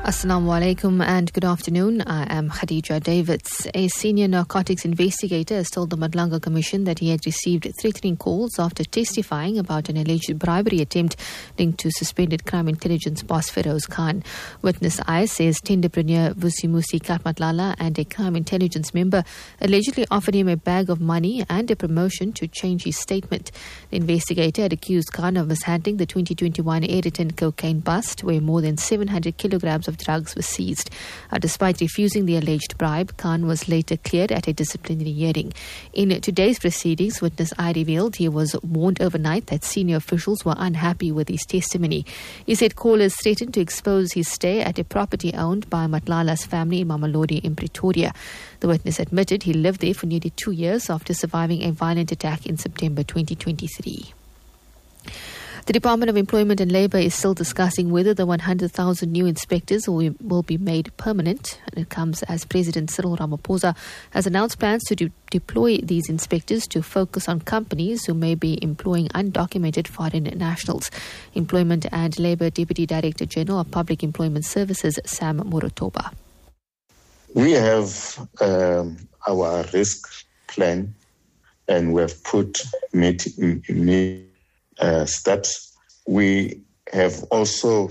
Assalamu alaikum and good afternoon. I am Khadija Davids. A senior narcotics investigator has told the Madlanga Commission that he had received threatening calls after testifying about an alleged bribery attempt linked to suspended crime intelligence boss Feroz Khan. Witness I says tenderpreneur Vusimusi Katmatlala and a crime intelligence member allegedly offered him a bag of money and a promotion to change his statement. The investigator had accused Khan of mishandling the 2021 Ayrton cocaine bust, where more than 700 kilograms of drugs were seized. Despite refusing the alleged bribe, Khan was later cleared at a disciplinary hearing. In today's proceedings, witness I revealed he was warned overnight that senior officials were unhappy with his testimony. He said callers threatened to expose his stay at a property owned by Matlala's family in Mamelodi in Pretoria. The witness admitted he lived there for nearly 2 years after surviving a violent attack in September 2023. The Department of Employment and Labour is still discussing whether the 100,000 new inspectors will be made permanent. And it comes as President Cyril Ramaphosa has announced plans to deploy these inspectors to focus on companies who may be employing undocumented foreign nationals. Employment and Labour Deputy Director General of Public Employment Services, Sam Murutoba. We have our risk plan and we have put steps. We have also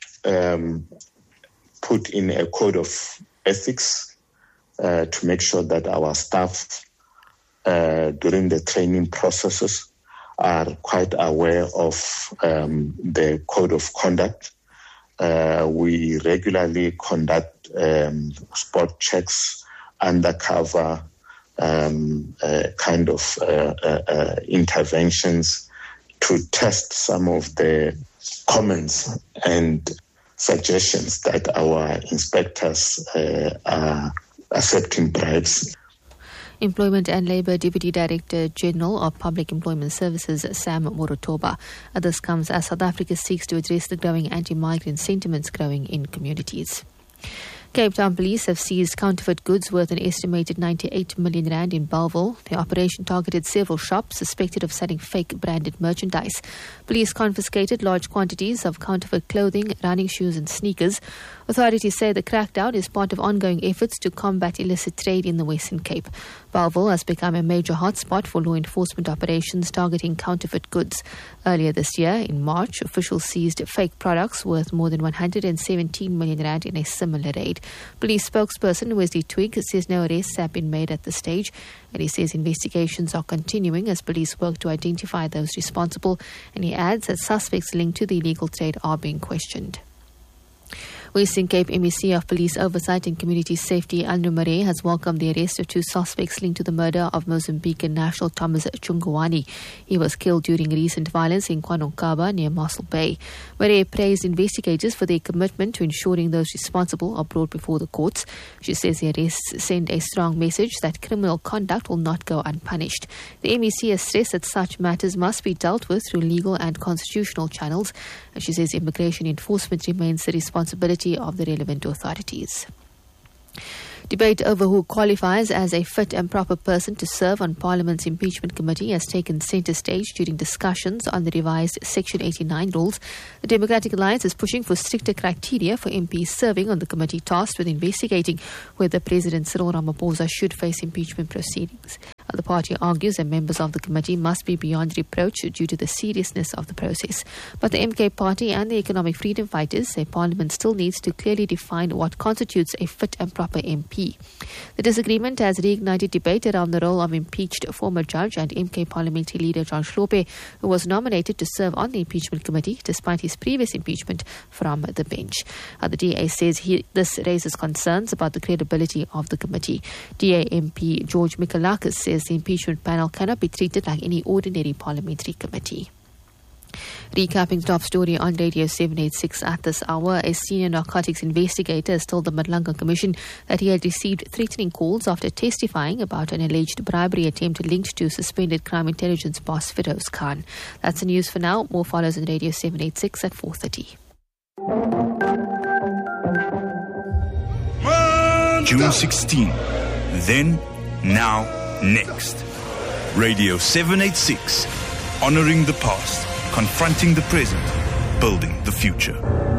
put in a code of ethics to make sure that our staff during the training processes are quite aware of the code of conduct. We regularly conduct spot checks, undercover kind of interventions to test some of the comments and suggestions that our inspectors are accepting bribes. Employment and Labour Deputy Director General of Public Employment Services, Sam Murutoba. This comes as South Africa seeks to address the growing anti-migrant sentiments growing in communities. Cape Town police have seized counterfeit goods worth an estimated 98 million rand in Bellville. The operation targeted several shops suspected of selling fake branded merchandise. Police confiscated large quantities of counterfeit clothing, running shoes and sneakers. Authorities say the crackdown is part of ongoing efforts to combat illicit trade in the Western Cape. Bellville has become a major hotspot for law enforcement operations targeting counterfeit goods. Earlier this year, in March, officials seized fake products worth more than 117 million rand in a similar raid. Police spokesperson Wesley Twigg says no arrests have been made at this stage, and he says investigations are continuing as police work to identify those responsible, and he adds that suspects linked to the illegal trade are being questioned. Western Cape MEC of Police Oversight and Community Safety, Andrew Murray, has welcomed the arrest of 2 suspects linked to the murder of Mozambican national Thomas Chungwani. He was killed during recent violence in KwaNokaba near Mossel Bay. Murray praised investigators for their commitment to ensuring those responsible are brought before the courts. She says the arrests send a strong message that criminal conduct will not go unpunished. The MEC has stressed that such matters must be dealt with through legal and constitutional channels. And she says immigration enforcement remains the responsibility of the relevant authorities. Debate over who qualifies as a fit and proper person to serve on Parliament's impeachment committee has taken centre stage during discussions on the revised Section 89 rules. The Democratic Alliance is pushing for stricter criteria for MPs serving on the committee tasked with investigating whether President Cyril Ramaphosa should face impeachment proceedings. The party argues that members of the committee must be beyond reproach due to the seriousness of the process. But the MK party and the Economic Freedom Fighters say Parliament still needs to clearly define what constitutes a fit and proper MP. The disagreement has reignited debate around the role of impeached former judge and MK parliamentary leader John Hlophe, who was nominated to serve on the impeachment committee despite his previous impeachment from the bench. The DA says this raises concerns about the credibility of the committee. DA MP George Mikalakis says the impeachment panel cannot be treated like any ordinary parliamentary committee. Recapping the top story on Radio 786 at this hour, a senior narcotics investigator has told the Madlanga Commission that he had received threatening calls after testifying about an alleged bribery attempt linked to suspended crime intelligence boss Feroz Khan. That's the news for now. More follows on Radio 786 at 4:30. June 16. Then, now, next. Radio 786. Honoring the past, confronting the present, building the future.